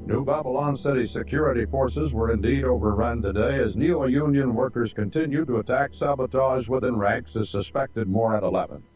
New Babylon City security forces were indeed overrun today as neo-union workers continued to attack sabotage within ranks as suspected more at 11.